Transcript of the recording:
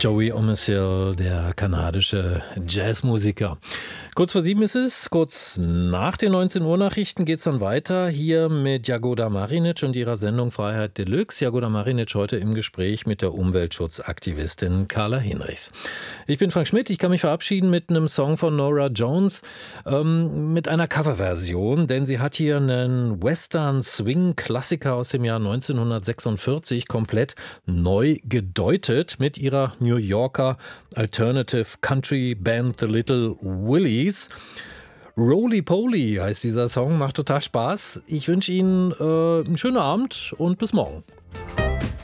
Joey Omissil, der kanadische Jazzmusiker. Kurz vor 7 ist es, kurz nach den 19 Uhr Nachrichten geht es dann weiter hier mit Jagoda Marinic und ihrer Sendung Freiheit Deluxe. Jagoda Marinic heute im Gespräch mit der Umweltschutzaktivistin Carla Hinrichs. Ich bin Frank Schmidt, ich kann mich verabschieden mit einem Song von Norah Jones, mit einer Coverversion, denn sie hat hier einen Western-Swing-Klassiker aus dem Jahr 1946 komplett neu gedeutet mit ihrer New Yorker Alternative Country Band The Little Willies. Roly Poly heißt dieser Song, macht total Spaß. Ich wünsche Ihnen einen schönen Abend und bis morgen.